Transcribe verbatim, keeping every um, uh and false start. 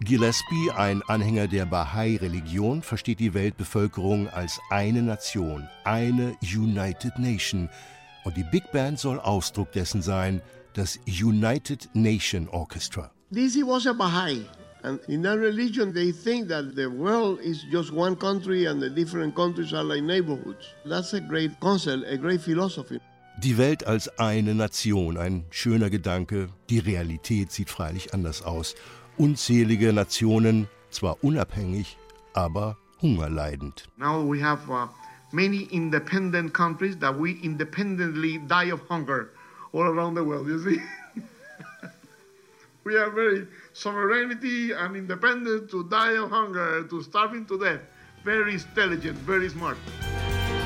Gillespie, ein Anhänger der Bahai-Religion, versteht die Weltbevölkerung als eine Nation, eine United Nation. Und die Big Band soll Ausdruck dessen sein, das United Nation Orchestra. Dizzy was a Baha'i. And in that religion, they think that the world is just one country and the different countries are like neighborhoods. That's a great concept, a great philosophy. Die Welt als eine Nation, ein schöner Gedanke. Die Realität sieht freilich anders aus. Unzählige Nationen, zwar unabhängig, aber hungerleidend. Now we have uh, many independent countries that we independently die of hunger all around the world, you see? We are very sovereignty and independent to die of hunger, to starving to death. Very intelligent, very smart.